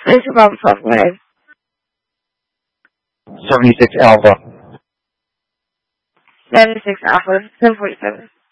Thanks for Bob Fuck, go ahead. 76 Alpha. 76 Alpha, 1047.